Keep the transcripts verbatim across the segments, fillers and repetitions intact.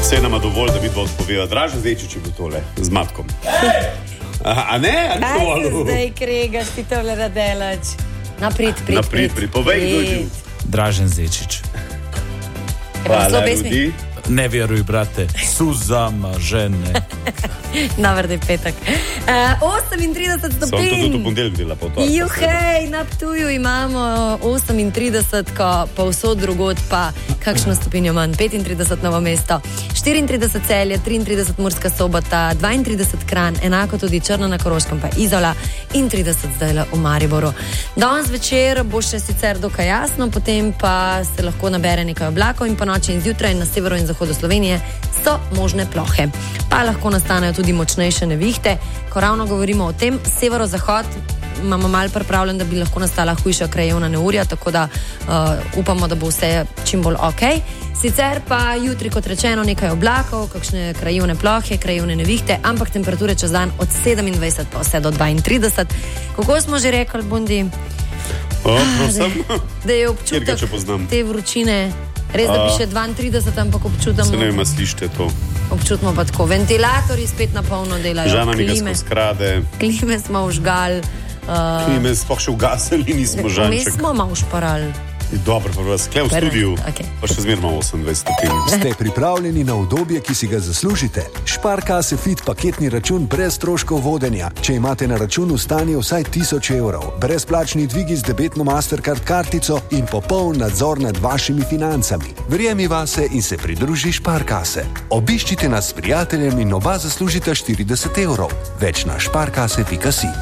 Vse nama dovolj, da vidva odpoveva. Dražen Zečič je bil tole z matkom. A, a ne? A Kaj se zdaj kregaš, ti tole Radelač? Naprit, prit, Naprit, prit. Povej, kdo je bil. Dražen Zečič. Hvala, Rudi. Ne vjeruj, brate, suzama žene. Navrde petek. Uh, osemintrideset stopinj. Sam to tudi v ponedeljek dela po to. Juhej, na Ptuju imamo osemintrideset, ko povsod drugod pa kakšno stopinjo manj. petintrideset Novo Mesto, štiriintrideset Celje, triintrideset Murska Sobota, dvaintrideset Kranj, enako tudi Črna na Koroškem pa Izola in trideset zdajle v Mariboru. Danes večer bo še sicer dokaj jasno, potem pa se lahko nabere nekaj oblakov in po noči in zjutraj na severu in zahodu Slovenije so možne plohe. Pa lahko nastanejo tudi močnejše nevihte. Ko ravno govorimo o tem, severozahod imamo malo pripravljen, da bi lahko nastala hujša krajevna neurja, tako da uh, upamo, da bo vse čim bolj ok. Sicer pa jutri, kot rečeno, nekaj oblakov, kakšne krajevne plohe, krajevne nevihte, ampak temperature čez dan od sedemindvajset pa vse do dvaintrideset. Kako smo že rekli, Bundi? O, prosim. Da, da je občutek te vročine. Res, da bi še dvaintrideset, ampak občutimo... Se ne vem, slište to. Občutimo pa tako. Ventilatorji spet na polno delajo. Žana mi ga skozi krade. Klime smo užgali. Uh, Klime sploh še ugasili, nismo žanček. Mi smo malo šparali. Dobro, pa vas kle v studiu, okay. Pa še zmer imamo osemindvajset stopinj. Ste pripravljeni na udobje, ki si ga zaslužite? Sparkase Fit paketni račun brez stroškov vodenja. Če imate na računu stanje vsaj tisoč evrov, brezplačni dvigi z debetno Mastercard kartico in popoln nadzor nad vašimi financami. Verjemi vase in se pridruži Sparkase. Obiščite nas s prijateljem in oba zaslužite štirideset evrov. Več na sparkase pika si.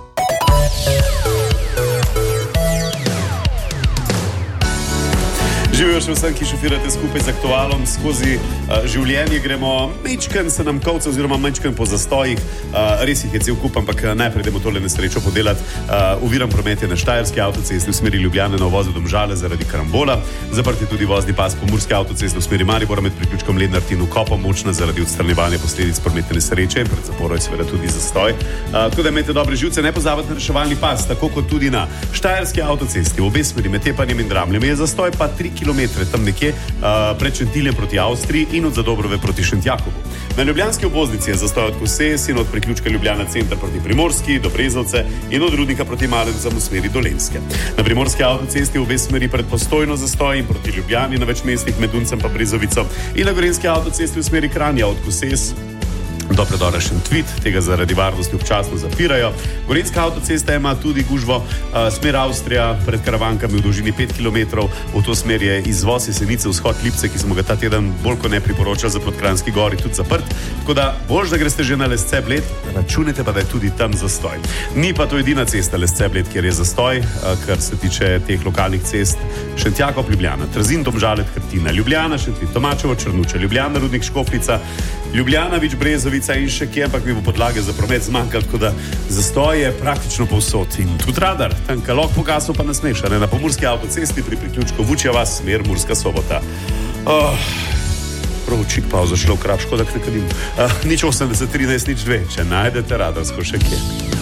Živijo še vsem, ki šofirate skupaj z Aktualom, skozi uh, življenje gremo mečken se nam kovce oziroma mečken po zastojih. Uh, res jih je cel kup, ampak najprej idemo tole nesrečo podelati. Uh, uviran promet je na Štajerski avtocesti v smeri Ljubljane na uvozu Domžale zaradi karambola. Zaprt je tudi vozni pas po Murski avtocesti v smeri Maribora med priključkom Lenart in Vkopom, močna zaradi odstranjevanja posledic prometne nesreče. Pred zaporom je seveda tudi zastoj. Uh, tako da imejte dobre živce, ne pozabite na reševalni pas, tako kot tudi na Štajerski avtocesti v obe smeri med Tepanjem in Dramljem je zastoj pa tri kilometre tam nekje uh, pred Šentiljem proti Avstriji in od Zadobrove proti Šentjakobu. Na ljubljanski obvoznici je zastoj od Koses in od priključka Ljubljana center proti Primorski do Brezovice in od Rudnika proti Malencem v smeri Dolenjske. Na primorski avtocesti v obe smeri pred Postojno zastoj in proti Ljubljani na več mestih med Duncem pa Brezovico in na gorenjski avtocesti v smeri Kranja od Koses do predora Šentvit, tega zaradi varnosti občasno zapirajo. Gorenjska avtocesta ima tudi gužvo uh, smer Avstrija pred Karavankami v dolžini pet kilometrov. V to smer je izvoz Jesenice, vzhod Lipce, ki smo ga ta teden bolj kot ne priporočali za Podkranjski gori, tudi zaprt. Tako da bož, da greste že na Lesce Bled, računajte pa, da je tudi tam zastoj. Ni pa to edina cesta Lesce Bled, kjer je zastoj, uh, kar se tiče teh lokalnih cest. Šentjakov, Ljubljana, Trzin, Domžale, Krtina, Ljubljana, Šentvit, Tomačevo, Črnuče, Ljubljana, Rudnik, Škofljica, Ljubljana, Vič, Brezovica in še kje, ampak mi bo podlage za promet zmanjkalo, tako da zastoj je praktično povsod. In tudi radar, tam kalok pogasal pa nasmeša, ne, na pomurski avtocesti pri priključku Vučja vas, smer Murska Sobota. Oh, prav čik pauzo šlo v krap, škoda, k nekadim. Uh, nič osemdeset, trinajst, nič dve, če najdete radarsko še kje.